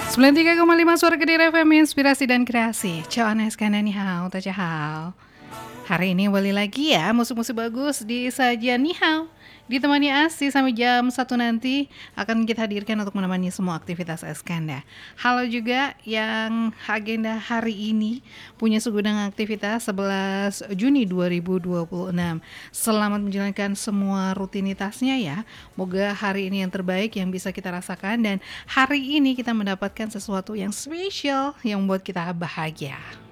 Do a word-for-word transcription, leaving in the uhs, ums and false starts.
sembilan puluh tiga koma lima Suara Kediri F M, Inspirasi dan Kreasi. Ciao Anes Kana ni hao, ta hao. Hari ini kembali lagi ya, musik-musik bagus di sajian ni hao. Ditemani Asi sampai jam satu nanti akan kita hadirkan untuk menemani semua aktivitas Eskanda. Halo juga yang agenda hari ini punya segudang aktivitas sebelas Juni dua ribu dua puluh enam. Selamat menjalankan semua rutinitasnya ya. Moga hari ini yang terbaik yang bisa kita rasakan dan hari ini kita mendapatkan sesuatu yang spesial yang membuat kita bahagia.